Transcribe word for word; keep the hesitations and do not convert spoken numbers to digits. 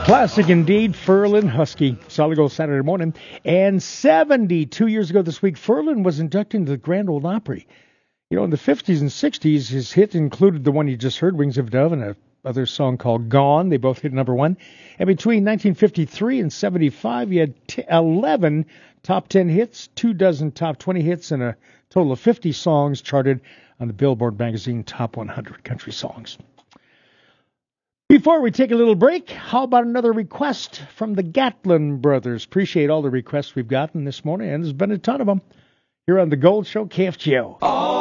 Classic indeed, Ferlin Husky, Solid Gold Saturday morning. And seventy-two years ago this week, Ferlin was inducted into the Grand Ole Opry. You know, in the fifties and sixties, his hit included the one you just heard, Wings of Dove, and a other song called Gone. They both hit number one. And between nineteen fifty-three and seventy-five, he had t- eleven top ten hits, two dozen top twenty hits, and a total of fifty songs charted on the Billboard magazine Top one hundred Country Songs. Before we take a little break, how about another request from the Gatlin brothers? Appreciate all the requests we've gotten this morning, and there's been a ton of them here on the Gold Show, K F G O. Oh.